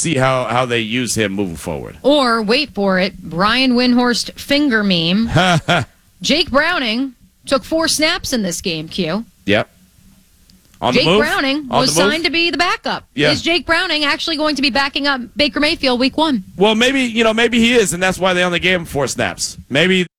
see how they use him moving forward. Or, wait for it, Brian Windhorst finger meme. Jake Browning took 4 snaps in this game, Q. Yep. Jake Browning was signed to be the backup. Yeah. Is Jake Browning actually going to be backing up Baker Mayfield week 1? Well, maybe he is, and that's why they only gave him 4 snaps. Maybe